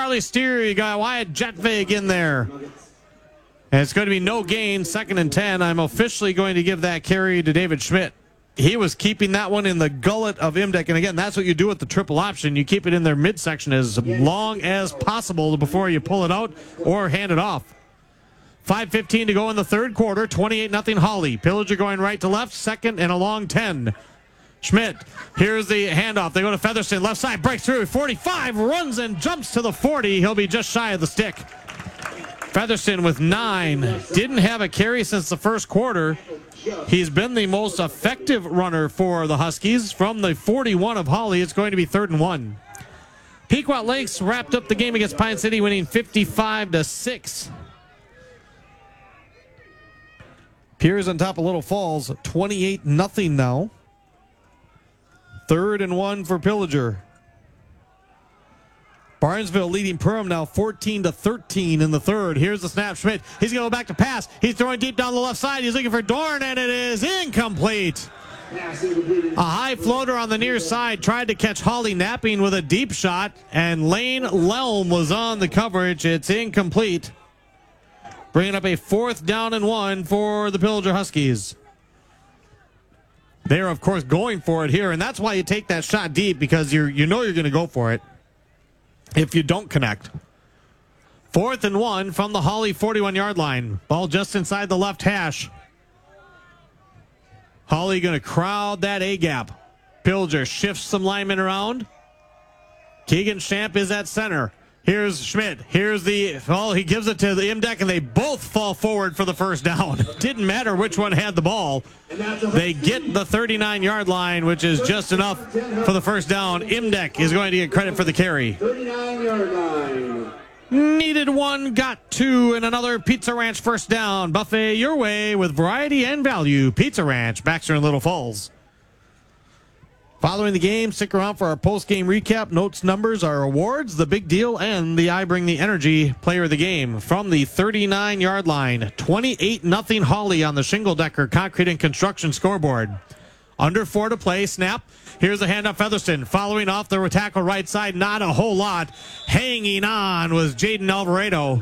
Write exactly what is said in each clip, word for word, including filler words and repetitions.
Charlie Steer. You got Wyatt Jetvig in there. And it's going to be no gain, second and ten. I'm officially going to give that carry to David Schmidt. He was keeping that one in the gullet of Imdek. And again, that's what you do with the triple option. You keep it in their midsection as long as possible before you pull it out or hand it off. five fifteen to go in the third quarter. twenty-eight nothing Hawley. Pillager going right to left. Second and a long ten. Schmidt, here's the handoff. They go to Featherston. Left side, breaks through. forty-five, runs and jumps to the forty. He'll be just shy of the stick. Featherston with nine. Didn't have a carry since the first quarter. He's been the most effective runner for the Huskies. From the forty-one of Hawley, it's going to be third and one. Pequot Lakes wrapped up the game against Pine City, winning fifty-five to six. Piers on top of Little Falls, twenty-eight nothing now. Third and one for Pillager. Barnesville leading Perham now fourteen to thirteen in the third. Here's the snap. Schmidt. He's going to go back to pass. He's throwing deep down the left side. He's looking for Dorn, and it is incomplete. A high floater on the near side. Tried to catch Hawley napping with a deep shot, and Lane Lelm was on the coverage. It's incomplete. Bringing up a fourth down and one for the Pillager Huskies. They're, of course, going for it here, and that's why you take that shot deep, because you're, you know you're going to go for it if you don't connect. Fourth and one from the Hawley forty-one-yard line. Ball just inside the left hash. Hawley going to crowd that A-gap. Pillager shifts some linemen around. Keegan Champ is at center. Here's Schmidt. Here's the, well, he gives it to the Imdek, and they both fall forward for the first down. Didn't matter which one had the ball. They get the thirty-nine-yard line, which is just enough for the first down. Imdek is going to get credit for the carry. thirty-nine-yard line. Needed one, got two, and another Pizza Ranch first down. Buffet your way with variety and value. Pizza Ranch, Baxter and Little Falls. Following the game, stick around for our post-game recap. Notes, numbers, our awards, the big deal, and the I Bring the Energy player of the game. From the thirty-nine-yard line, twenty-eight nothing Hawley on the Shingle Decker Concrete and Construction scoreboard. Under four to play, snap. Here's a handoff, Featherston. Following off the tackle right side, not a whole lot. Hanging on was Jaden Alvarado.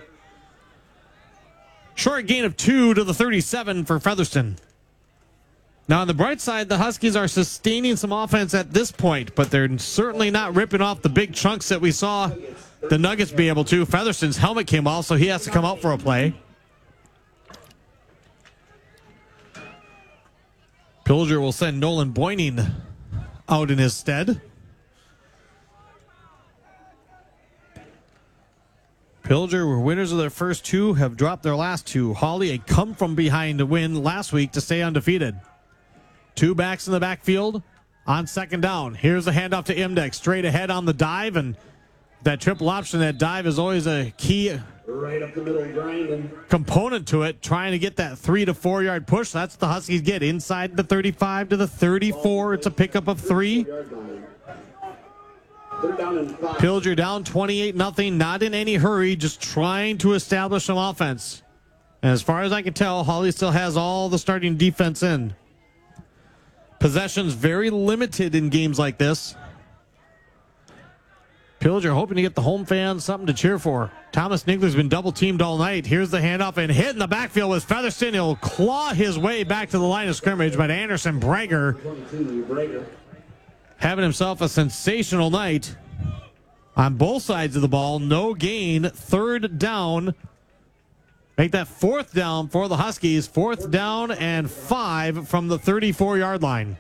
Short gain of two to the thirty-seven for Featherston. Now, on the bright side, the Huskies are sustaining some offense at this point, but they're certainly not ripping off the big chunks that we saw the Nuggets be able to. Featherston's helmet came off, so he has to come out for a play. Pillager will send Nolan Boyning out in his stead. Pillager were winners of their first two, have dropped their last two. Hawley a come-from-behind win last week to stay undefeated. Two backs in the backfield on second down. Here's the handoff to Imdek. Straight ahead on the dive, and that triple option, that dive is always a key Right up the middle, grinding. component to it, trying to get that three to four yard push. That's what the Huskies get. Inside the thirty-five to the thirty-four. It's a pickup of three. Pillager down twenty-eight nothing, not in any hurry, just trying to establish some offense. And as far as I can tell, Hawley still has all the starting defense in. Possessions very limited in games like this. Pillager hoping to get the home fans something to cheer for. Thomas Nigler's been double teamed all night. Here's the handoff, and hit in the backfield with Featherston. He'll claw his way back to the line of scrimmage, but Anderson Brager having himself a sensational night on both sides of the ball. No gain, third down. Make that fourth down for the Huskies. Fourth down and five from the thirty-four-yard line.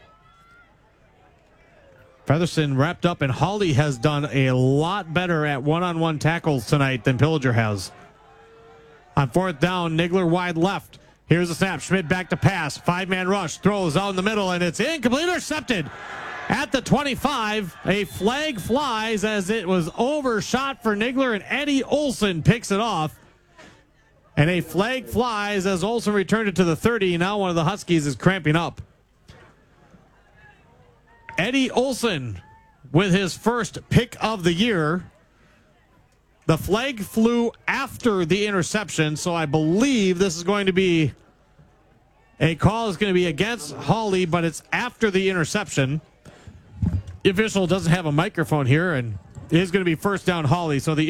Featherston wrapped up, and Hawley has done a lot better at one-on-one tackles tonight than Pillager has. On fourth down, Nigler wide left. Here's the snap. Schmidt back to pass. Five-man rush. Throws out in the middle, and it's incomplete. Intercepted at the twenty-five. A flag flies as it was overshot for Nigler, and Eddie Olson picks it off. And a flag flies as Olson returned it to the thirty. Now one of the Huskies is cramping up. Eddie Olson with his first pick of the year. The flag flew after the interception, so I believe this is going to be a call is going to be against Hawley, but it's after the interception. The official doesn't have a microphone here, and it is going to be first down Hawley. So the